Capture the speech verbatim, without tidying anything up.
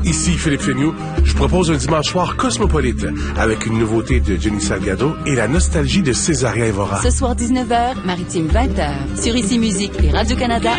Ici Philippe Féniaux. Je propose un dimanche soir cosmopolite avec une nouveauté de Jenny Salgado et la nostalgie de Césaria Évora. Ce soir dix-neuf heures, Maritime vingt heures. Sur Ici Musique et Radio-Canada